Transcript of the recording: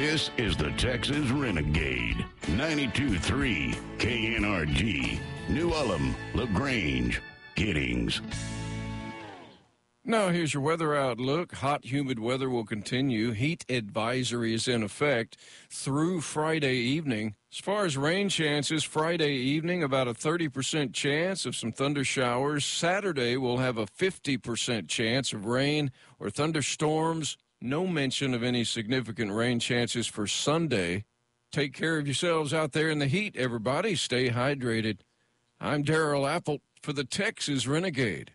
This is the Texas Renegade. 92.3 KNRG. New Ulm, LaGrange, Giddings. Now, here's your weather outlook. Hot, humid weather will continue. Heat advisory is in effect through Friday evening. As far as rain chances, Friday evening, about a 30% chance of some thunder showers. Saturday, we'll have a 50% chance of rain or thunderstorms. No mention of any significant rain chances for Sunday. Take care of yourselves out there in the heat, everybody. Stay hydrated. I'm Darrell Apple for the Texas Renegade.